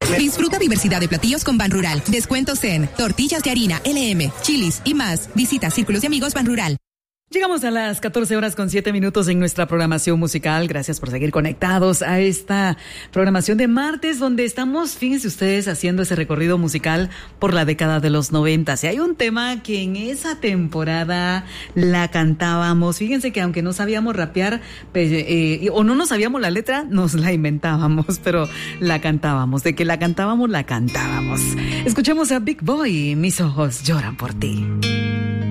Disfruta diversidad de platillos con Ban Rural. Descuentos en tortillas de harina, LM, chilis y más. Visita Círculos de Amigos Ban Rural. Llegamos a las 14:07 en nuestra programación musical. Gracias por seguir conectados a esta programación de martes, donde estamos, fíjense ustedes, haciendo ese recorrido musical por la década de los 90. Y hay un tema que en esa temporada la cantábamos. Fíjense que aunque no sabíamos rapear o no nos sabíamos la letra, nos la inventábamos, pero la cantábamos. De que la cantábamos, la cantábamos. Escuchemos a Big Boy, Mis ojos lloran por ti.